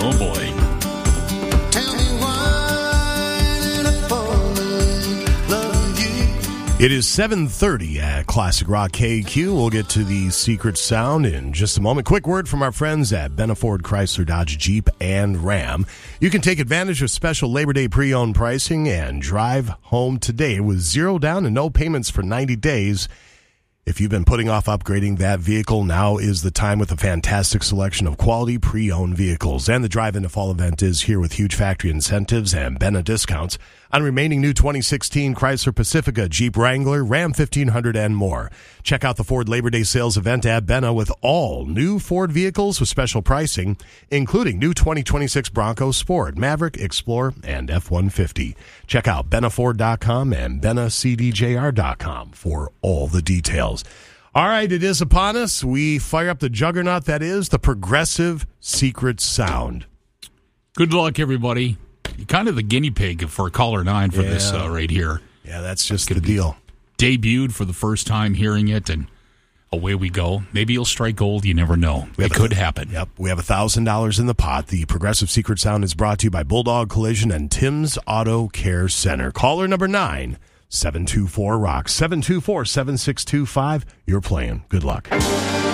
Oh, boy. It is 7:30 at Classic Rock KQ. We'll get to the secret sound in just a moment. Quick word from our friends at Benna Ford, Chrysler, Dodge, Jeep, and Ram. You can take advantage of special Labor Day pre-owned pricing and drive home today with zero down and no payments for 90 days. If you've been putting off upgrading that vehicle, now is the time with a fantastic selection of quality pre-owned vehicles. And the Drive Into Fall event is here with huge factory incentives and Benna discounts on remaining new 2016 Chrysler Pacifica, Jeep Wrangler, Ram 1500, and more. Check out the Ford Labor Day sales event at Benna with all new Ford vehicles with special pricing, including new 2026 Bronco Sport, Maverick, Explorer, and F-150. Check out BennaFord.com and BennaCDJR.com for all the details. All right, it is upon us. We fire up the juggernaut that is the Progressive Secret Sound. Good luck, everybody. You're kind of the guinea pig for caller 9 for this right here. Yeah, that's just the deal. Debuted for the first time hearing it, and away we go. Maybe you'll strike gold. You never know. It could happen. Yep, we have $1,000 in the pot. The Progressive Secret Sound is brought to you by Bulldog Collision and Tim's Auto Care Center. Caller number 9, 724-ROCK, 724-7625. You're playing. Good luck.